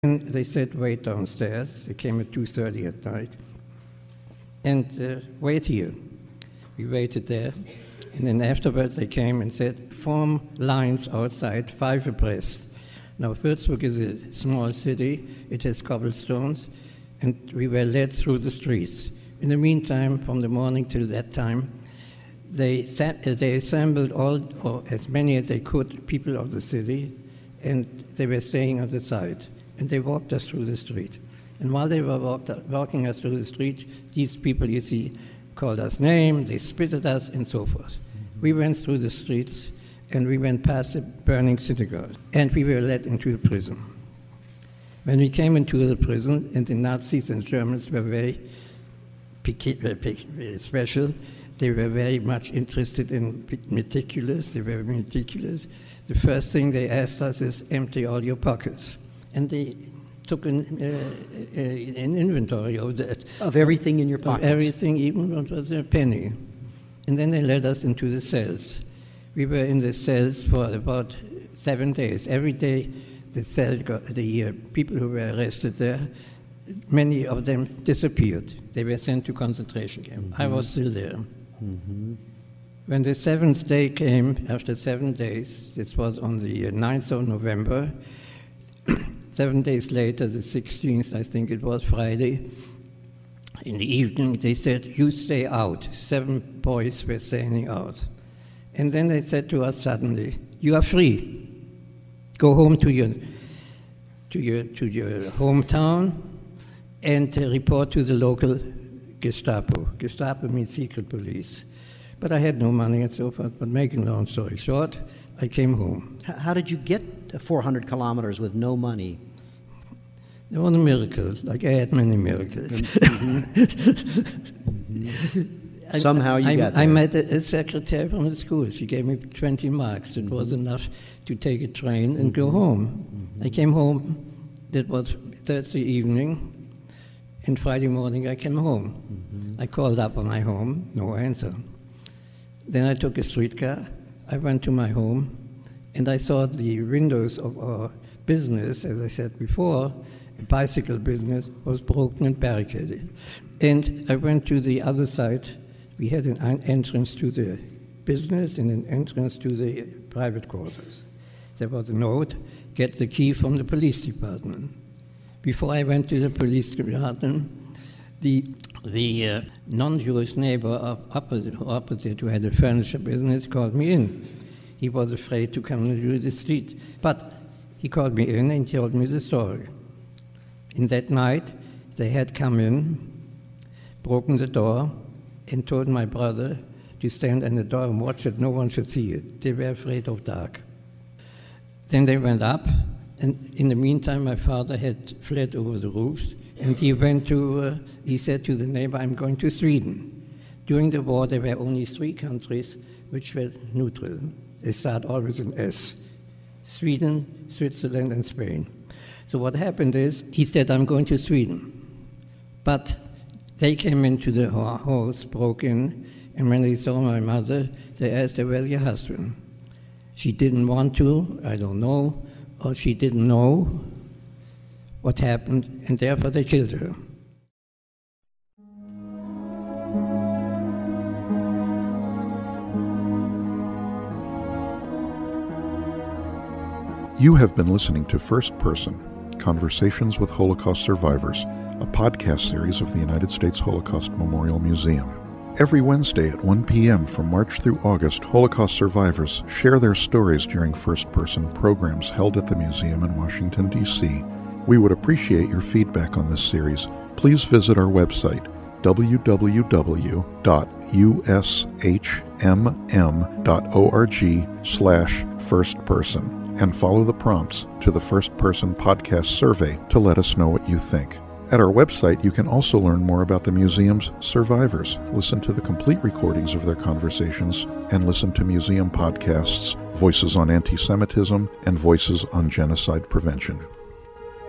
And they said, wait downstairs. They came at 2:30 at night. And wait here. We waited there. And then afterwards they came and said, form lines outside, 5 abreast. Now, Würzburg is a small city. It has cobblestones. And we were led through the streets. In the meantime, from the morning till that time, they assembled all, or as many as they could, people of the city, and they were staying on the side. And they walked us through the street. And while they were walking us through the street, these people, you see, called us names, they spit at us, and so forth. Mm-hmm. We went through the streets, and we went past the burning synagogue, and we were led into the prison. When we came into the prison, and the Nazis and Germans were very special, they were very much interested in meticulous. They were meticulous. The first thing they asked us is, empty all your pockets. And they took an inventory of that. Of everything in your pockets? Of everything, even what was a penny. And then they led us into the cells. We were in the cells for about 7 days. Every day the people who were arrested there, many of them disappeared. They were sent to concentration camp. Mm-hmm. I was still there. Mm-hmm. When the 7th day came, after 7 days, this was on the 9th of November, 7 days later, the 16th, I think it was Friday, in the evening, they said, you stay out. 7 boys were staying out. And then they said to us suddenly, you are free. Go home to your hometown and report to the local Gestapo. Gestapo means secret police. But I had no money and so forth, but making a long story short, I came home. How did you get 400 kilometers with no money? It was a miracle, like I had many miracles. Mm-hmm. Somehow you got there. I met a secretary from the school. She gave me 20 marks. It was enough to take a train and go home. Mm-hmm. I came home. That was Thursday evening. And Friday morning I came home. Mm-hmm. I called up on my home, no answer. Then I took a streetcar. I went to my home, and I saw the windows of our business, as I said before, a bicycle business, was broken and barricaded. And I went to the other side. We had an entrance to the business and an entrance to the private quarters. There was a note, get the key from the police department. Before I went to the police department, the non-Jewish neighbor opposite who had a furniture business called me in. He was afraid to come into the street. But he called me in and told me the story. In that night, they had come in, broken the door, and told my brother to stand in the door and watch it. No one should see it. They were afraid of dark. Then they went up, and in the meantime, my father had fled over the roofs, and he said to the neighbor, I'm going to Sweden. During the war, there were only 3 countries which were neutral. They start always in S. Sweden, Switzerland, and Spain. So what happened is, he said, I'm going to Sweden. But they came into the house, broke in, and when they saw my mother, they asked her, where's your husband? She didn't want to, I don't know, or she didn't know what happened, and therefore they killed her. You have been listening to First Person, Conversations with Holocaust Survivors, a podcast series of the United States Holocaust Memorial Museum. Every Wednesday at 1 p.m. from March through August, Holocaust survivors share their stories during first-person programs held at the museum in Washington, D.C. We would appreciate your feedback on this series. Please visit our website, www.ushmm.org/firstperson, and follow the prompts to the First Person Podcast Survey to let us know what you think. At our website, you can also learn more about the museum's survivors, listen to the complete recordings of their conversations, and listen to museum podcasts, Voices on Anti-Semitism and Voices on Genocide Prevention.